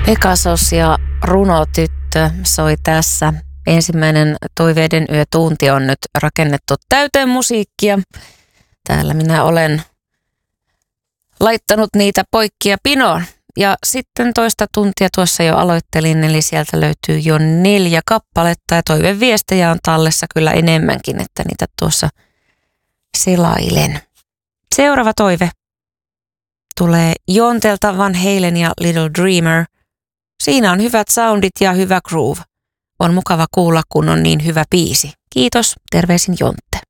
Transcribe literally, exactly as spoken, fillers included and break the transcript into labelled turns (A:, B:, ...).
A: Pegasus ja Runotyttö soi tässä. Ensimmäinen Toiveiden yötunti on nyt rakennettu täyteen musiikkia. Täällä minä olen laittanut niitä poikkia pinoon. Ja sitten toista tuntia tuossa jo aloittelin, eli sieltä löytyy jo neljä kappaletta ja toiveviestejä on tallessa kyllä enemmänkin, että niitä tuossa selailen. Seuraava toive tulee Jontelta, Van Halen ja Little Dreamer. Siinä on hyvät soundit ja hyvä groove. On mukava kuulla, kun on niin hyvä biisi. Kiitos, terveisin Jontte.